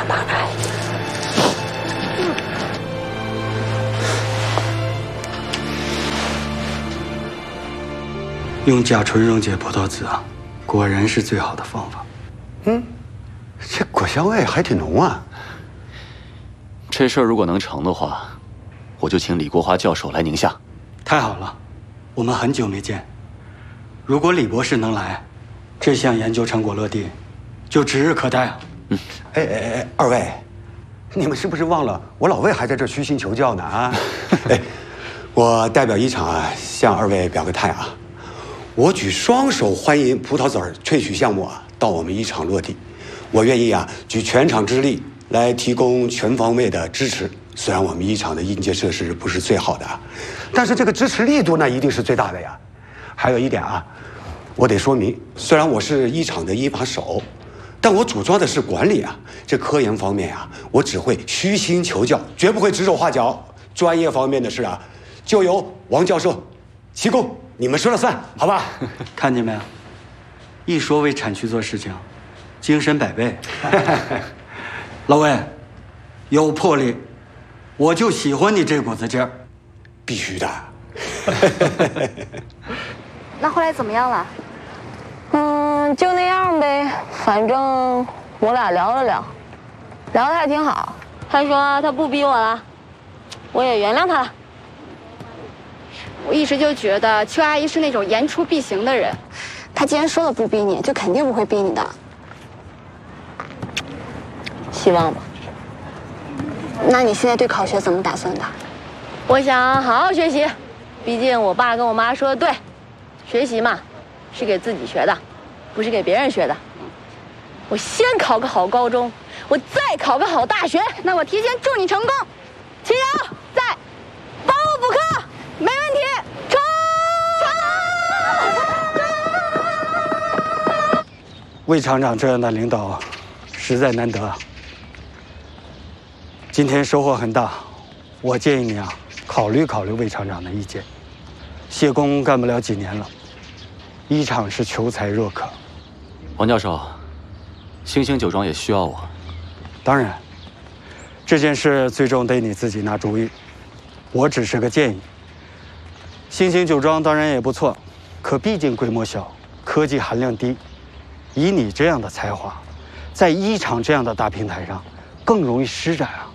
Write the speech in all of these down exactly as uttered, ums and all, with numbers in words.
用甲醇溶解葡萄籽啊，果然是最好的方法。 嗯，这果香味还挺浓啊。 这事儿如果能成的话，我就请李国华教授来宁夏。 太好了，我们很久没见。如果李博士能来，这项研究成果落地，就指日可待啊。 嗯，哎哎哎，二位，你们是不是忘了我老魏还在这虚心求教呢？啊，哎，我代表一厂啊，向二位表个态啊。 我举双手欢迎葡萄籽儿萃取项目啊到我们一厂落地，我愿意啊举全厂之力来提供全方位的支持。虽然我们一厂的硬件设施不是最好的，但是这个支持力度那一定是最大的呀。还有一点啊，我得说明，虽然我是一厂的一把手，但我主抓的是管理啊，这科研方面啊，我只会虚心求教，绝不会指手画脚。专业方面的事啊，就由王教授提供。 你们说了算，好吧？ 看见没有？一说为产区做事情，精神百倍。老魏，有魄力，我就喜欢你这股子劲儿。 必须的。 那后来怎么样了？ 嗯，就那样呗。反正我俩聊了聊，聊得还挺好。他说他不逼我了，我也原谅他了。 我一直就觉得邱阿姨是那种言出必行的人，她既然说了不逼你，就肯定不会逼你的。 希望吧。 那你现在对考学怎么打算的？ 我想好好学习，毕竟我爸跟我妈说的对，学习嘛，是给自己学的，不是给别人学的。我先考个好高中，我再考个好大学。 那我提前祝你成功。 秦瑶在，帮我补课。 没问题，冲！ 冲！魏厂长这样的领导，实在难得。今天收获很大，我建议你啊，考虑考虑魏厂长的意见。谢工干不了几年了，一厂是求才若渴。 王教授，星星酒庄也需要我。 当然，这件事最终得你自己拿主意，我只是个建议。 星星酒庄当然也不错，可毕竟规模小，科技含量低。以你这样的才华，在一厂这样的大平台上，更容易施展啊。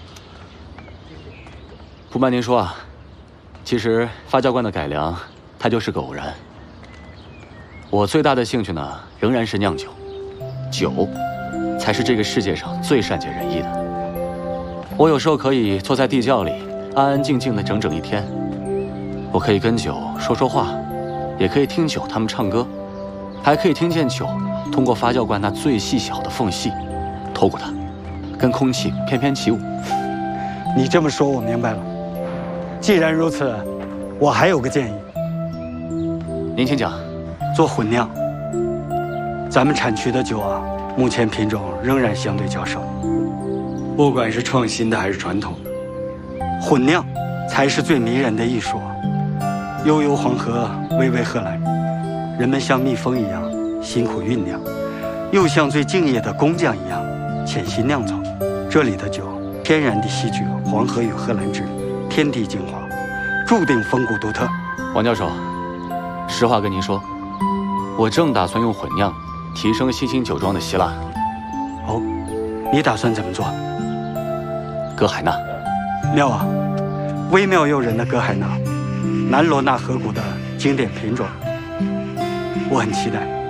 不瞒您说啊，其实发酵罐的改良，它就是个偶然。我最大的兴趣呢，仍然是酿酒，酒，才是这个世界上最善解人意的。我有时候可以坐在地窖里，安安静静的整整一天。 我可以跟酒说说话，也可以听酒他们唱歌，还可以听见酒通过发酵罐那最细小的缝隙，透过它，跟空气翩翩起舞。 你这么说，我明白了。既然如此，我还有个建议。 您请讲。 做混酿。咱们产区的酒啊，目前品种仍然相对较少，不管是创新的还是传统的，混酿才是最迷人的艺术啊。 悠悠黄河，巍巍贺兰，人们像蜜蜂一样辛苦酝酿，又像最敬业的工匠一样潜心酿造。这里的酒天然地吸取黄河与贺兰之天地精华，注定风骨独特。 王教授，实话跟您说，我正打算用混酿提升星星酒庄的希腊。 哦，你打算怎么做？ 歌海娜。 妙啊，微妙诱人的歌海娜。 南罗纳河谷的经典品种，我很期待。